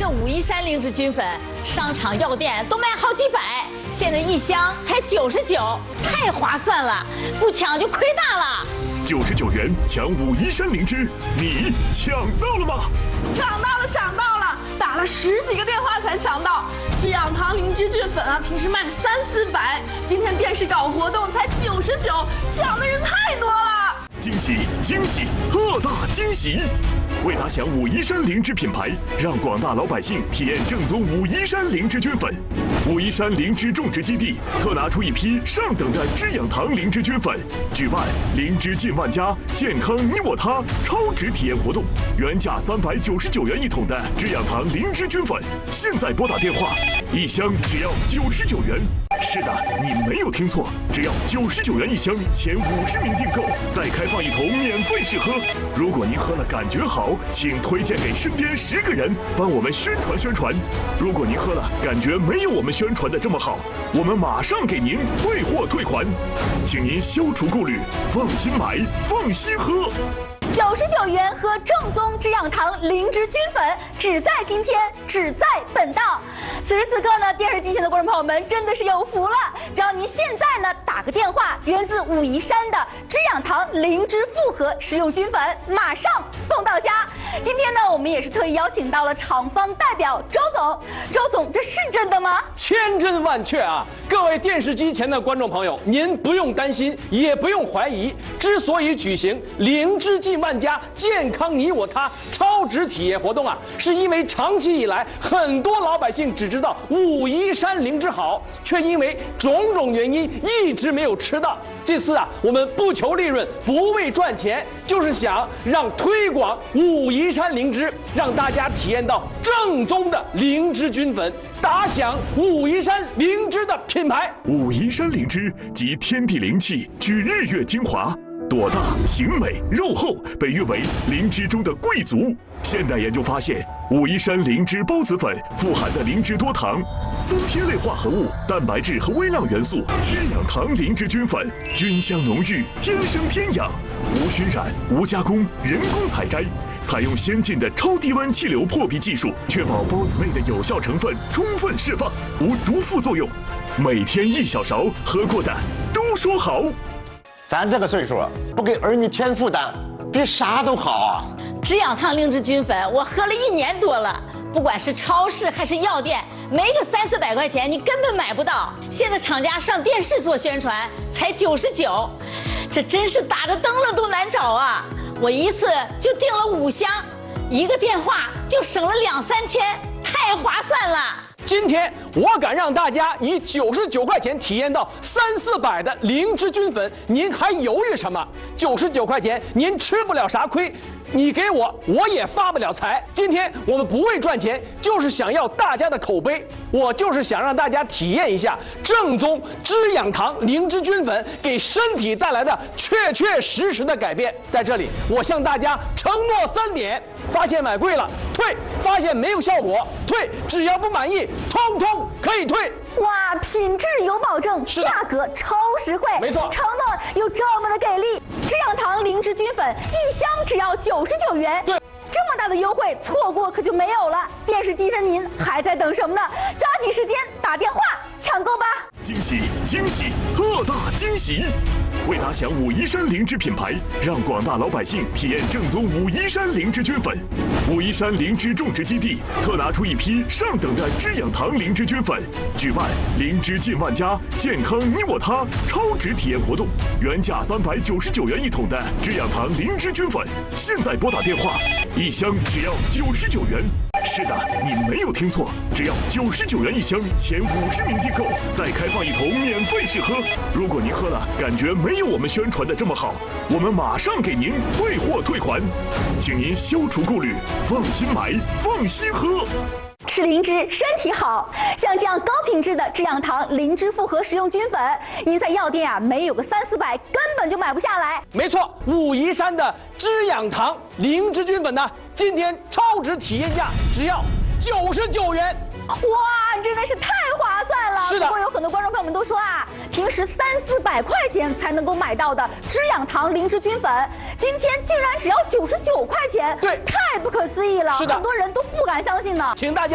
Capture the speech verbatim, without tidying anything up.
这武夷山灵芝菌粉，商场药店都卖好几百，现在一箱才九十九，太划算了，不抢就亏大了。 九十九元抢武夷山灵芝，你抢到了吗？ 抢到了，抢到了，打了十几个电话才抢到。制氧堂灵芝菌粉啊，平时卖三四百，今天电视搞活动才九十九，抢的人太多了。 惊喜惊喜，特大惊喜！为打响武夷山灵芝品牌，让广大老百姓体验正宗武夷山灵芝菌粉。武夷山灵芝种植基地特拿出一批上等的制氧堂灵芝菌粉，举办灵芝进万家，健康你我他超值体验活动。原价三百九十九元一桶的制氧堂灵芝菌粉，现在拨打电话，一箱只要九十九元。是的，你没有听错，只要九十九元一箱，前五十名订购再开放一桶免费试喝。如果您喝了感觉好，请推荐给身边十个人，帮我们宣传宣传。如果您喝了感觉没有我们宣传的这么好，我们马上给您退货退款，请您消除顾虑，放心买，放心喝。 九十九元喝正宗制氧堂灵芝菌粉，只在今天，只在本档。此时此刻呢，电视机前的观众朋友们真的是有福了，只要您现在呢打个电话，源自武夷山的制氧堂灵芝复合食用菌粉，马上送到家。今天呢，我们也是特意邀请到了厂方代表周总。周总，这是真的吗？ 千真万确啊！各位电视机前的观众朋友，您不用担心，也不用怀疑。之所以举行灵芝进万家，健康你我他超值体验活动啊，是因为长期以来，很多老百姓只知道武夷山灵芝好，却因为种种原因一直没有吃到。这次啊，我们不求利润，不为赚钱，就是想让推广武夷山灵芝，让大家体验到正宗的灵芝菌粉，打响武夷山灵芝的品牌。 武夷山灵芝集天地灵气，聚日月精华。朵大形美肉厚，被誉为灵芝中的贵族。现代研究发现，武夷山灵芝孢子粉富含的灵芝多糖、三萜类化合物、蛋白质和微量元素，制氧堂灵芝菌粉菌香浓郁，天生天养，无熏染、无加工、人工采摘，采用先进的超低温气流破壁技术，确保孢子内的有效成分充分释放，无毒副作用。每天一小勺，喝过的都说好。 咱这个岁数不给儿女添负担，比啥都好啊！ 制氧堂灵芝菌粉我喝了一年多了，不管是超市还是药店，没个三四百块钱你根本买不到。现在厂家上电视做宣传才九十九，这真是打着灯了都难找啊！我一次就订了五箱，一个电话就省了两三千，太划算了。 今天我敢让大家以九十九块钱体验到三四百的灵芝菌粉，您还犹豫什么？九十九块钱您吃不了啥亏，你给我我也发不了财。今天我们不为赚钱，就是想要大家的口碑，我就是想让大家体验一下正宗制氧堂灵芝菌粉给身体带来的确确实实的改变。在这里我向大家承诺三点：发现买贵了退，发现没有效果退，只要不满意通通可以退。 哇，品质有保证，价格超实惠， 没错， 承诺有这么的给力。制氧堂灵芝菌粉一箱只要九十九元， 对， 这么大的优惠，错过可就没有了。电视机上您还在等什么呢？抓紧时间打电话抢购吧！ 惊喜惊喜，特大惊喜！为打响武夷山灵芝品牌，让广大老百姓体验正宗武夷山灵芝菌粉。武夷山灵芝种植基地特拿出一批上等的制氧堂灵芝菌粉，举办灵芝进万家，健康你我他超值体验活动。原价三百九十九元一桶的制氧堂灵芝菌粉，现在拨打电话，一箱只要九十九元。是的，你没有听错，只要九十九元一箱，前五十名订购再开放一桶免费试喝。如果您喝了感觉没有我们宣传的这么好，我们马上给您退货退款，请您消除顾虑，放心买，放心喝。 吃灵芝身体好，像这样高品质的制氧堂灵芝复合食用菌粉，您在药店啊没有个三四百根本就买不下来。 没错，武夷山的制氧堂灵芝菌粉呢，今天超值体验价只要九十九元。 哇，真的是太划算了！ 是的， 不过有很多观众朋友们都说啊，平时三四百块钱才能够买到的制氧堂灵芝菌粉，今天竟然只要九十九块钱， 对， 太不可思议了！ 是的， 很多人都不敢相信呢。 请大家